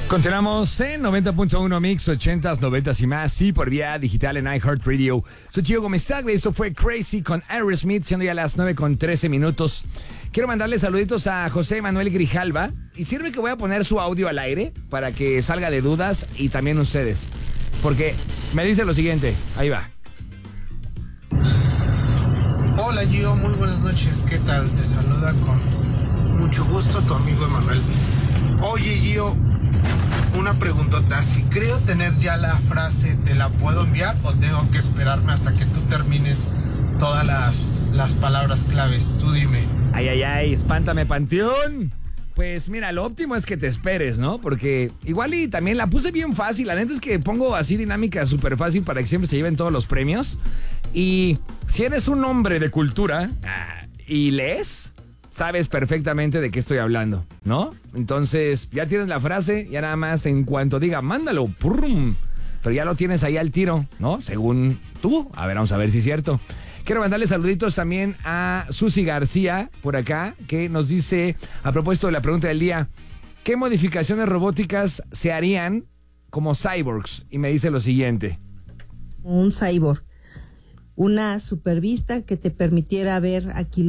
Continuamos en 90.1 Mix, 80s, 90s y más, sí, por vía digital en iHeartRadio. Soy Gio Gómez Tagle, eso fue Crazy con Aerosmith, siendo ya las 9:13. Quiero mandarle saluditos a José Manuel Grijalva, y sirve que voy a poner su audio al aire para que salga de dudas y también ustedes, porque me dice lo siguiente, ahí va. Hola Gio, muy buenas noches, ¿qué tal? Te saluda con mucho gusto tu amigo Emanuel. Oye Gio, una preguntota, si creo tener ya la frase, ¿te la puedo enviar o tengo que esperarme hasta que tú termines todas las palabras claves? Tú dime. Ay, espántame, Panteón. Pues mira, lo óptimo es que te esperes, ¿no? Porque igual y también la puse bien fácil. La neta es que pongo así dinámica súper fácil para que siempre se lleven todos los premios. Y si eres un hombre de cultura y lees, sabes perfectamente de qué estoy hablando, ¿no? Entonces, ya tienes la frase, ya nada más en cuanto diga, mándalo, ¡prum! Pero ya lo tienes ahí al tiro, ¿no? Según tú. A ver, vamos a ver si es cierto. Quiero mandarle saluditos también a Susi García, por acá, que nos dice, a propósito de la pregunta del día, ¿qué modificaciones robóticas se harían como cyborgs? Y me dice lo siguiente. Un cyborg, una supervista que te permitiera ver a kilómetros